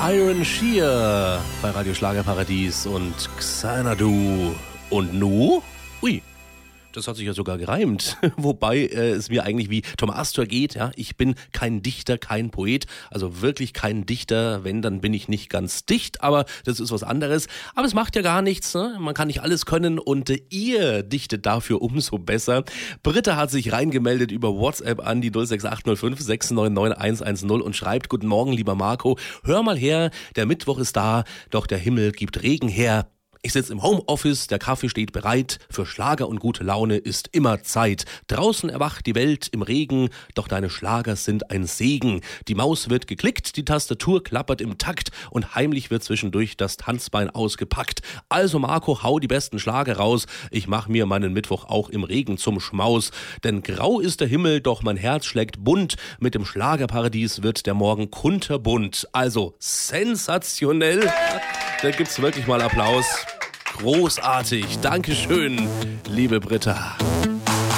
Iron Shear bei Radio Schlagerparadies und Xanadu. Und nu? Ui, das hat sich ja sogar gereimt. Wobei es mir eigentlich wie Tom Astor geht. Ja? Ich bin kein Dichter, kein Poet. Also wirklich kein Dichter. Wenn, dann bin ich nicht ganz dicht. Aber das ist was anderes. Aber es macht ja gar nichts. Ne? Man kann nicht alles können. Und ihr dichtet dafür umso besser. Britta hat sich reingemeldet über WhatsApp an die 06805 699 110 und schreibt: Guten Morgen, lieber Marco. Hör mal her, der Mittwoch ist da. Doch der Himmel gibt Regen her. Ich sitze im Homeoffice, der Kaffee steht bereit, für Schlager und gute Laune ist immer Zeit. Draußen erwacht die Welt im Regen, doch deine Schlager sind ein Segen. Die Maus wird geklickt, die Tastatur klappert im Takt und heimlich wird zwischendurch das Tanzbein ausgepackt. Also Marco, hau die besten Schlager raus, ich mach mir meinen Mittwoch auch im Regen zum Schmaus. Denn grau ist der Himmel, doch mein Herz schlägt bunt, mit dem Schlagerparadies wird der Morgen kunterbunt. Also sensationell, da gibt's wirklich mal Applaus. Großartig. Dankeschön, liebe Britta.